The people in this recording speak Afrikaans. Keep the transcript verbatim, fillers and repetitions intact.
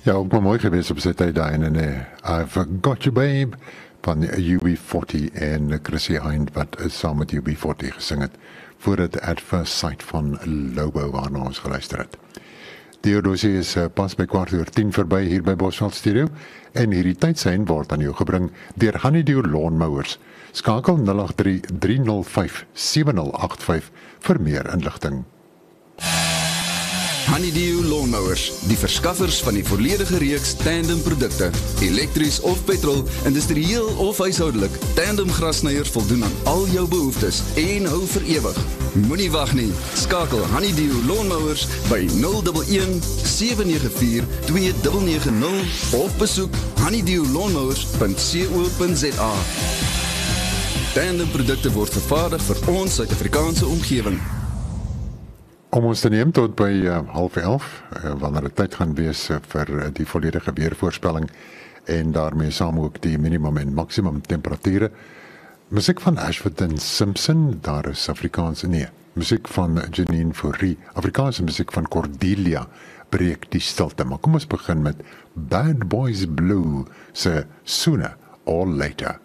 Ja, ook maar mooi geweest op sy tyd daar en uh, I've Got You Babe van U B forty en Chrissy Hind wat uh, saam met U B forty gesing het voor het At First Sight van Lobo waarna ons geluister het. Theodosie is uh, pas by kwart oor tien verby hier by Bosveld Studio en hierdie tydsein word aan jou gebring deur Honeydew Lawnmowers. Skakel nul agt drie, drie nul vyf, sewe nul agt vyf vir meer inligting. Honeydew Lawnmowers, die verskaffers van die volledige reeks tandem produkte, elektries of petrol, industrieel of huishoudelik. Tandem grasnyers voldoen aan al jou behoeftes en hou vir ewig. Moenie wag nie. Skakel Honeydew Lawnmowers by nul een een, sewe nege vier, twee nege nege nul of besoek honeydew lawnmowers punt co punt za. Tandem produkte word vervaardig vir ons Suid-Afrikaanse omgewing. Om ons te neem tot by uh, half elf, uh, wanneer het tyd gaan wees uh, vir uh, die volledige weervoorspelling en daarmee saam ook die minimum en maximum temperature. Musiek van Ashford Simpson, daar is Afrikaanse, nee, musiek van Janine Fourie, Afrikaanse musiek van Cordelia, breek die stilte. Maar kom ons begin met Bad Boys Blue, se Sooner or Later.